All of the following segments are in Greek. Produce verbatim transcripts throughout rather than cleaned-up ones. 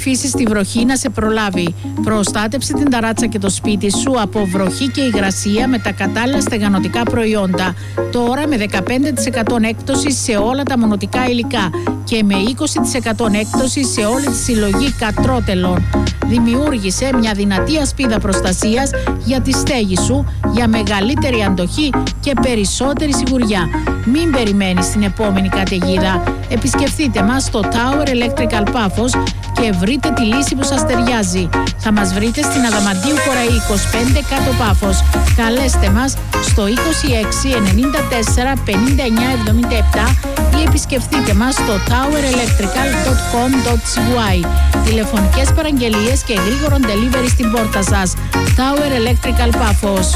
αφήσεις τη βροχή να σε προλάβει. Προστάτεψε την ταράτσα και το σπίτι σου από βροχή και υγρασία με τα κατάλληλα στεγανοτικά προϊόντα. Τώρα με δεκαπέντε τοις εκατό έκπτωση σε όλα τα μονοτικά υλικά και με είκοσι τοις εκατό έκπτωση σε όλη τη συλλογή κατρότελων. Δημιούργησε μια δυνατή ασπίδα προστασίας για τη στέγη σου, για μεγαλύτερη αντοχή και περισσότερη σιγουριά. Μην περιμένεις την επόμενη καταιγίδα. Επισκεφτείτε μας στο Tower Electrical Πάφος και βρείτε τη λύση που σας ταιριάζει. Θα μας βρείτε στην Αδαμαντίου Κοραή είκοσι πέντε κάτω Πάφος. Καλέστε μας στο είκοσι έξι ενενήντα τέσσερα πενήντα εννιά εβδομήντα επτά ή επισκεφτείτε μας στο tower electrical dot com dot c y. Τηλεφωνικές παραγγελίες και γρήγορο delivery στην πόρτα σας. Tower Electrical Πάφος.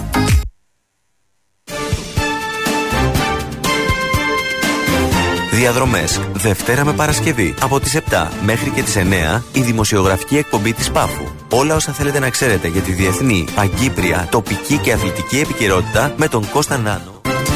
Διαδρομές, Δευτέρα με Παρασκευή, από τις επτά μέχρι και τις εννέα, η δημοσιογραφική εκπομπή της Πάφου. Όλα όσα θέλετε να ξέρετε για τη διεθνή, παγκύπρια, τοπική και αθλητική επικαιρότητα με τον Κώστα Νάνο.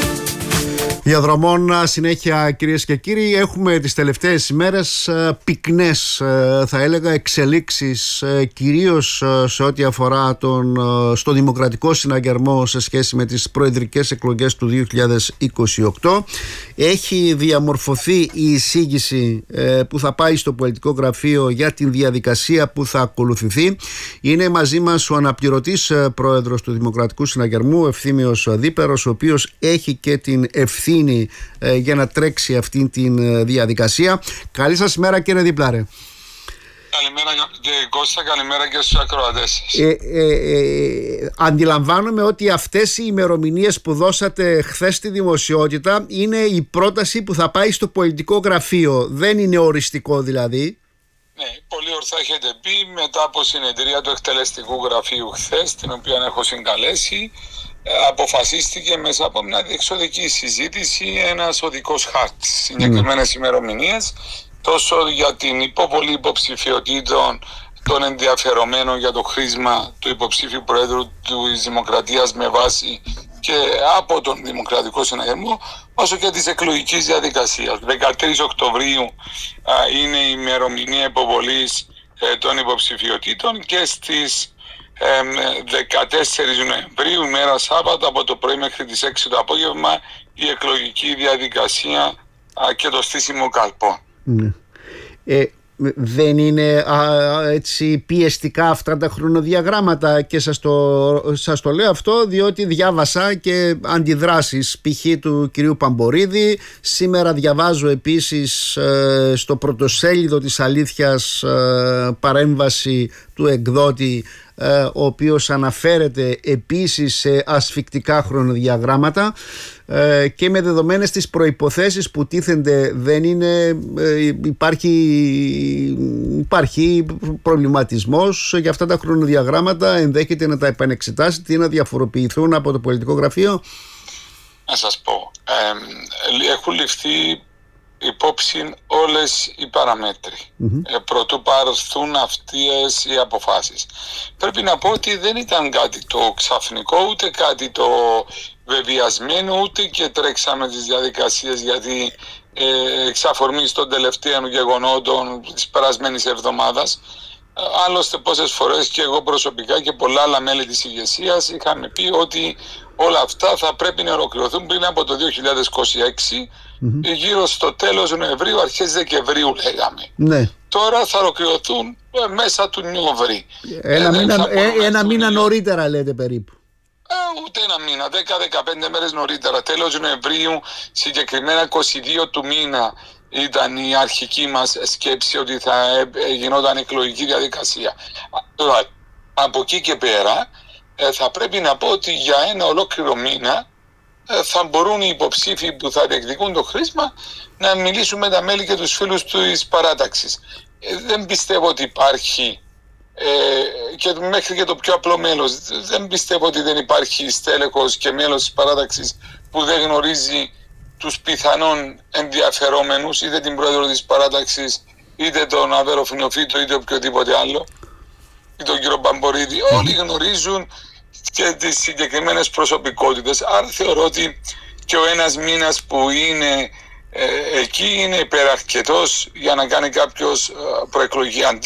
Διαδρομών συνέχεια, κυρίες και κύριοι. Έχουμε τις τελευταίες ημέρες πυκνές, θα έλεγα, εξελίξεις, κυρίως σε ό,τι αφορά τον, στο δημοκρατικό συναγερμό σε σχέση με τις προεδρικές εκλογές του δύο χιλιάδες είκοσι οκτώ. Έχει διαμορφωθεί η εισήγηση που θα πάει στο πολιτικό γραφείο για την διαδικασία που θα ακολουθηθεί. Είναι μαζί μας ο αναπληρωτής πρόεδρος του Δημοκρατικού Συναγερμού, Ευθύμιος Δίπερος, ο οποίος έχει και την ευθύνη για να τρέξει αυτή τη διαδικασία. Καλή σας ημέρα, κύριε Δίπλαρε. Καλημέρα κύριε Κώστα, καλημέρα και στους ακροατές σας. Ε, ε, ε, αντιλαμβάνομαι ότι αυτές οι ημερομηνίες που δώσατε χθες στη δημοσιότητα είναι η πρόταση που θα πάει στο πολιτικό γραφείο. Δεν είναι οριστικό δηλαδή. Ναι, πολύ ορθά έχετε πει. Μετά από συνεδρία του εκτελεστικού γραφείου χθες, την οποία έχω συγκαλέσει, αποφασίστηκε μέσα από μια διεξοδική συζήτηση ένας οδικός χάρτης, συγκεκριμένες mm. ημερομηνίες, τόσο για την υποβολή υποψηφιωτήτων των ενδιαφερομένων για το χρήσμα του υποψήφιου Προέδρου της Δημοκρατίας με βάση και από τον Δημοκρατικό Συναγερμό, όσο και της εκλογικής διαδικασίας. δεκατρείς Οκτωβρίου α, είναι η ημερομηνία υποβολής ε, των υποψηφιωτήτων και στις δεκατέσσερις Νοεμβρίου, ημέρα Σάββατο, από το πρωί μέχρι τις έξι το απόγευμα, η εκλογική διαδικασία α, και το στήσιμο καλπών. Mm. Ε, δεν είναι α, έτσι πιεστικά αυτά τα χρονοδιαγράμματα? Και σας το, σας το λέω αυτό διότι διάβασα και αντιδράσεις π.χ. του κυρίου Παμπορίδη. Σήμερα διαβάζω επίσης ε, στο πρωτοσέλιδο της Αλήθειας ε, παρέμβαση του εκδότη, ο οποίος αναφέρεται επίσης σε ασφικτικά χρονοδιαγράμματα, και με δεδομένες τις προϋποθέσεις που τίθενται δεν είναι, υπάρχει, υπάρχει προβληματισμός για αυτά τα χρονοδιαγράμματα. Ενδέχεται να τα επανεξετάσετε ή να διαφοροποιηθούν από το πολιτικό γραφείο? Να σας πω, ε, έχουν ληφθεί υπόψη όλες οι παραμέτροι mm-hmm. ε, προτού πάρθουν αυτές οι αποφάσεις. Πρέπει να πω ότι δεν ήταν κάτι το ξαφνικό, ούτε κάτι το βεβαιασμένο, ούτε και τρέξαμε τις διαδικασίες γιατί ε, εξ αφορμής των τελευταίων γεγονότων της περασμένης εβδομάδας. Άλλωστε πόσες φορές και εγώ προσωπικά και πολλά άλλα μέλη της ηγεσίας είχαμε πει ότι όλα αυτά θα πρέπει να ολοκληρωθούν πριν από το δύο χιλιάδες είκοσι έξι, mm-hmm. γύρω στο τέλος Νοεμβρίου, αρχές Δεκεμβρίου λέγαμε. Ναι. Τώρα θα ολοκληρωθούν μέσα του Νοεμβρίου. Ένα, ε, μήνα, ε, ένα μήνα νωρίτερα λέτε περίπου. Ε, ούτε ένα μήνα, δέκα με δεκαπέντε μέρες νωρίτερα. Τέλος Νοεμβρίου, συγκεκριμένα είκοσι δύο του μήνα, ήταν η αρχική μας σκέψη ότι θα γινόταν εκλογική διαδικασία. Τώρα, από εκεί και πέρα, θα πρέπει να πω ότι για ένα ολόκληρο μήνα θα μπορούν οι υποψήφοι που θα διεκδικούν το χρήσμα να μιλήσουν με τα μέλη και τους φίλους της παράταξης. Δεν πιστεύω ότι υπάρχει, και μέχρι και το πιο απλό μέλος, δεν πιστεύω ότι δεν υπάρχει στέλεχος και μέλος της παράταξης που δεν γνωρίζει τους πιθανόν ενδιαφερόμενους, είτε την πρόεδρο της παράταξης, είτε τον Αβέρο Φινοφίτο, είτε οποιοδήποτε άλλο, ή τον κύριο Παμπορίδη. Mm. Όλοι γνωρίζουν και τις συγκεκριμένες προσωπικότητες. Άρα θεωρώ ότι και ο ένας μήνας που είναι ε, εκεί είναι υπεραρκετός για να κάνει κάποιος ε, προεκλογική